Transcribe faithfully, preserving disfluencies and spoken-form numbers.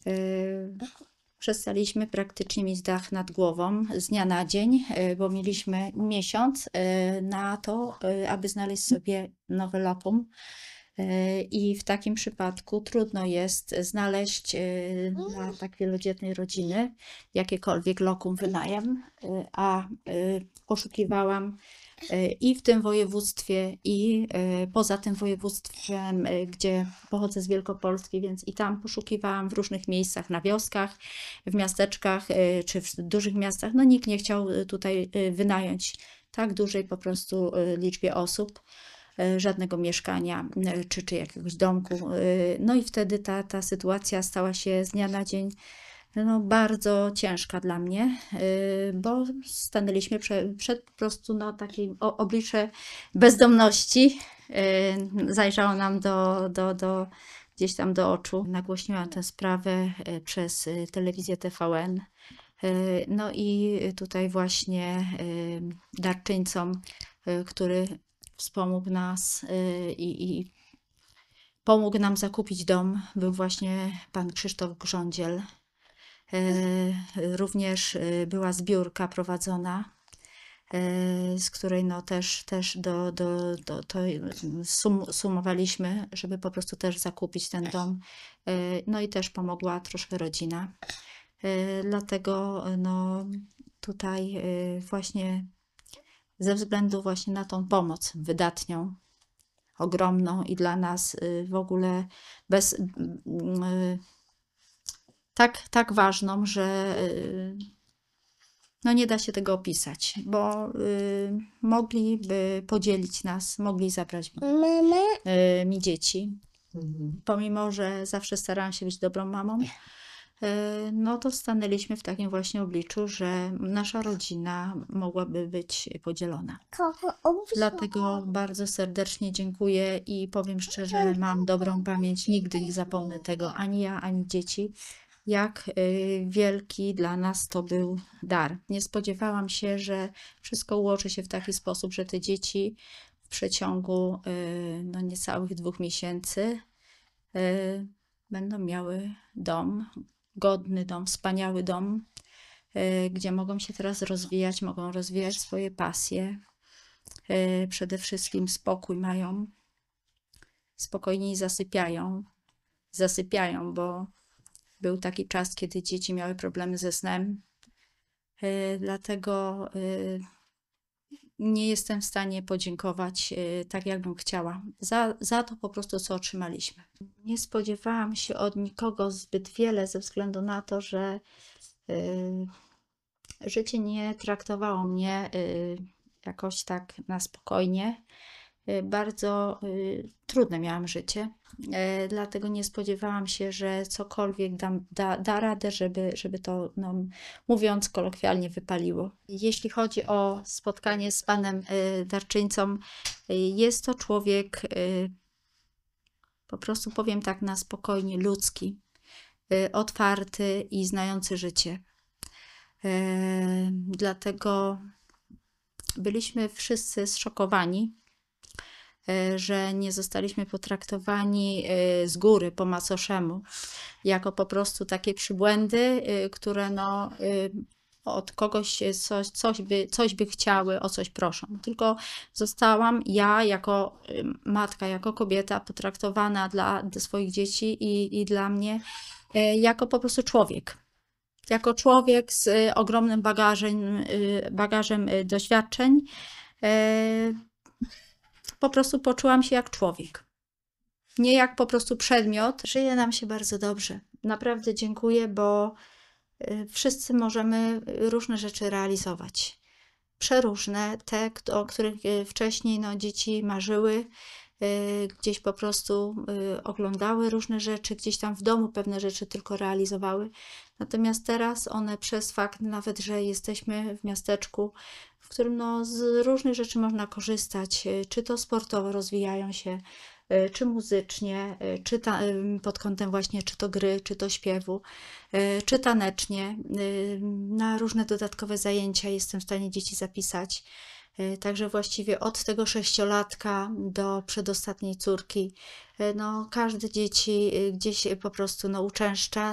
Yy, Przestaliśmy praktycznie mieć dach nad głową z dnia na dzień, yy, bo mieliśmy miesiąc yy, na to, yy, aby znaleźć sobie nowe lokum. Yy, I w takim przypadku trudno jest znaleźć yy, dla tak wielodzietnej rodziny jakiekolwiek lokum wynajem, yy, a yy, poszukiwałam yy, i w tym województwie, i yy, poza tym województwem, yy, gdzie pochodzę z Wielkopolski, więc i tam poszukiwałam w różnych miejscach, na wioskach, w miasteczkach yy, czy w dużych miastach. No nikt nie chciał yy, tutaj yy, wynająć tak dużej po prostu yy, liczbie osób yy, żadnego mieszkania yy, czy, czy jakiegoś domku. Yy, No i wtedy ta, ta sytuacja stała się z dnia na dzień no, bardzo ciężka dla mnie, yy, bo stanęliśmy prze, przed po prostu no, takim o- oblicze bezdomności. Yy, Zajrzało nam do, do, do, gdzieś tam do oczu. Nagłośniłam tę sprawę yy, przez yy, telewizję T V N. Yy, No i tutaj właśnie yy, darczyńcom, yy, który wspomógł nas yy, i, i pomógł nam zakupić dom, był właśnie pan Krzysztof Grządziel. Yy, Również yy, była zbiórka prowadzona, yy, z której no też, też do, do, do, to sum, sumowaliśmy, żeby po prostu też zakupić ten dom. Yy, No i też pomogła troszkę rodzina. Yy, Dlatego no, tutaj yy, właśnie ze względu właśnie na tą pomoc wydatnią, ogromną i dla nas yy, w ogóle bez yy, tak, tak ważną, że yy, no nie da się tego opisać, bo yy, mogliby podzielić nas, mogli zabrać mi, Mama? yy, mi dzieci. Mhm. Pomimo, że zawsze starałam się być dobrą mamą, yy, no to stanęliśmy w takim właśnie obliczu, że nasza rodzina mogłaby być podzielona. Kogo obsługuje? Dlatego bardzo serdecznie dziękuję i powiem szczerze, mam dobrą pamięć, nigdy nie zapomnę tego, ani ja, ani dzieci, jak y, wielki dla nas to był dar. Nie spodziewałam się, że wszystko ułoży się w taki sposób, że te dzieci w przeciągu y, no, niecałych dwóch miesięcy y, będą miały dom, godny dom, wspaniały dom, y, gdzie mogą się teraz rozwijać, mogą rozwijać swoje pasje. Y, Przede wszystkim spokój mają, spokojniej zasypiają, zasypiają, bo był taki czas, kiedy dzieci miały problemy ze snem. Y, Dlatego y, nie jestem w stanie podziękować y, tak, jakbym chciała, za, za to po prostu, co otrzymaliśmy. Nie spodziewałam się od nikogo zbyt wiele, ze względu na to, że y, życie nie traktowało mnie y, jakoś tak na spokojnie. Y, Bardzo y, trudne miałam życie, y, dlatego nie spodziewałam się, że cokolwiek dam, da, da radę, żeby, żeby to, no, mówiąc kolokwialnie, wypaliło. Jeśli chodzi o spotkanie z panem y, darczyńcą, y, jest to człowiek, y, po prostu powiem tak na spokojnie, ludzki, y, otwarty i znający życie. Y, Dlatego byliśmy wszyscy zszokowani, y, że nie zostaliśmy potraktowani y, z góry po macoszemu, jako po prostu takie przybłędy, y, które no, y, od kogoś coś, coś, by, coś by chciały, o coś proszą. Tylko zostałam ja jako y, matka, jako kobieta potraktowana dla, dla swoich dzieci i, i dla mnie y, jako po prostu człowiek. Jako człowiek z y, ogromnym bagażem, y, bagażem y, doświadczeń. y, Po prostu poczułam się jak człowiek. Nie jak po prostu przedmiot. Żyje nam się bardzo dobrze. Naprawdę dziękuję, bo y, wszyscy możemy różne rzeczy realizować. Przeróżne, te, k- o których y, wcześniej no, dzieci marzyły, y, gdzieś po prostu y, oglądały różne rzeczy, gdzieś tam w domu pewne rzeczy tylko realizowały. Natomiast teraz one przez fakt nawet, że jesteśmy w miasteczku, w którym no, z różnych rzeczy można korzystać, y, czy to sportowo rozwijają się, y, czy muzycznie, y, czy ta, y, pod kątem właśnie czy to gry, czy to śpiewu, y, czy tanecznie. y, Na różne dodatkowe zajęcia jestem w stanie dzieci zapisać. Y, Także właściwie od tego sześciolatka do przedostatniej córki, y, no każde dzieci y, gdzieś po prostu no, uczęszcza.